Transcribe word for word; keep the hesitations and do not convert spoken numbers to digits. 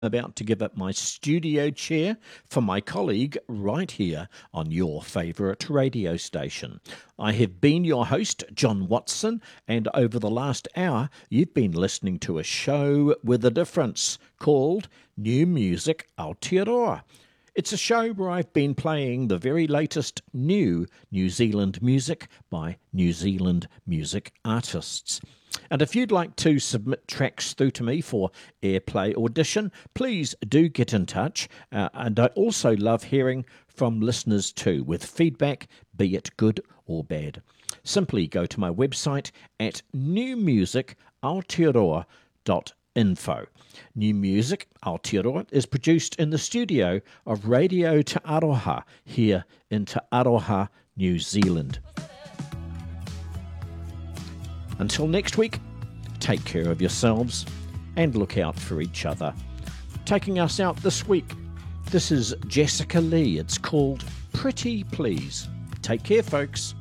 about to give up my studio chair for my colleague right here on your favourite radio station. I have been your host, John Watson, and over the last hour you've been listening to a show with a difference called New Music Aotearoa. It's a show where I've been playing the very latest new New Zealand music by New Zealand music artists. And if you'd like to submit tracks through to me for Airplay Audition, please do get in touch. Uh, and I also love hearing from listeners too, with feedback, be it good or bad. Simply go to my website at new music aotearoa dot info. New Music Aotearoa is produced in the studio of Radio Te Aroha here in Te Aroha, New Zealand. Until next week, take care of yourselves and look out for each other. Taking us out this week, this is Jessica Lee. It's called Pretty Please. Take care, folks.